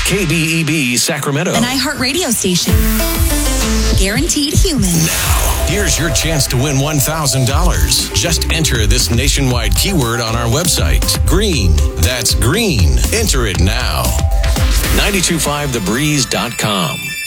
KBEB Sacramento. An iHeartRadio station. Guaranteed human. Now, here's your chance to win $1,000. Just enter this nationwide keyword on our website. Green. That's green. Enter it now. 925thebreeze.com.